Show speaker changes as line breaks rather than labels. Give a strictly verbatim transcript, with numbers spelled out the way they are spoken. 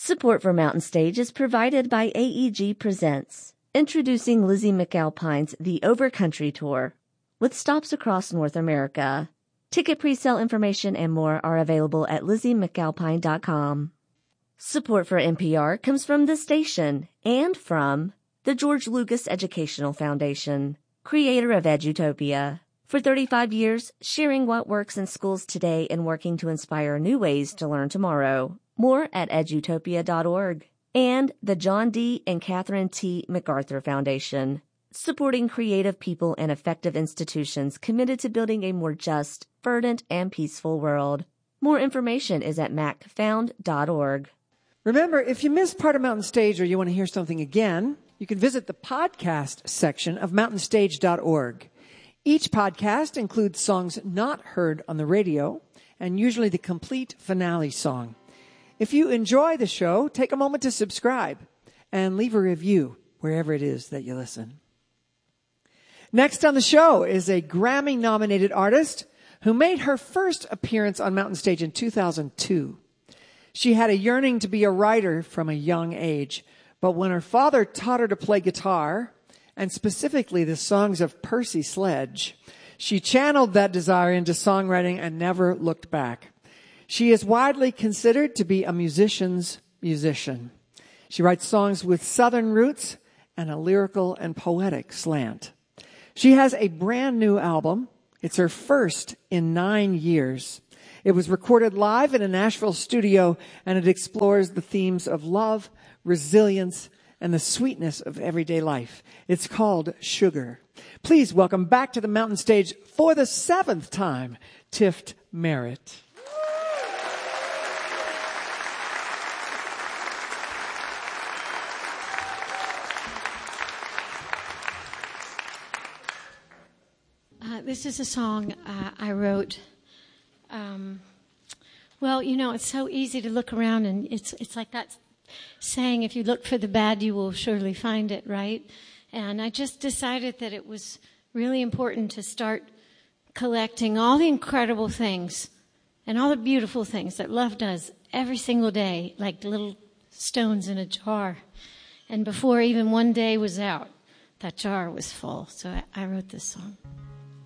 Support for Mountain Stage is provided by A E G Presents, introducing Lizzie McAlpine's The Overcountry Tour, with stops across North America. Ticket pre-sale information and more are available at lizzie mcalpine dot com. Support for N P R comes from this station and from the George Lucas Educational Foundation, creator of Edutopia. For thirty-five years, sharing what works in schools today and working to inspire new ways to learn tomorrow. More at edutopia dot org. And the John D. and Catherine T. MacArthur Foundation, supporting creative people and effective institutions committed to building a more just, verdant, and peaceful world. More information is at mac found dot org.
Remember, if you missed part of Mountain Stage or you want to hear something again, you can visit the podcast section of mountain stage dot org. Each podcast includes songs not heard on the radio and usually the complete finale song. If you enjoy the show, take a moment to subscribe and leave a review wherever it is that you listen. Next on the show is a Grammy-nominated artist who made her first appearance on Mountain Stage in two thousand two. She had a yearning to be a writer from a young age, but when her father taught her to play guitar, and specifically the songs of Percy Sledge, she channeled that desire into songwriting and never looked back. She is widely considered to be a musician's musician. She writes songs with Southern roots and a lyrical and poetic slant. She has a brand new album. It's her first in nine years. It was recorded live in a Nashville studio, and it explores the themes of love, resilience, and the sweetness of everyday life. It's called Sugar. Please welcome back to the Mountain Stage for the seventh time, Tift Merritt.
Uh, this is a song uh, I wrote. Um, well, you know, it's so easy to look around, and it's it's like that saying, if you look for the bad, you will surely find it, right? And I just decided that it was really important to start collecting all the incredible things and all the beautiful things that love does every single day, like little stones in a jar. And before even one day was out, that jar was full. So I, I wrote this song.